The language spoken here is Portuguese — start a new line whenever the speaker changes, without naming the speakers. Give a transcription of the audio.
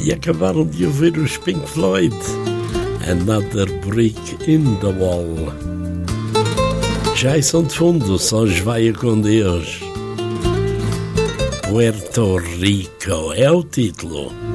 E acabaram de ouvir os Pink Floyd, Another Brick in the Wall. Jason de fundo, só os vai com Deus. Puerto Rico é o título.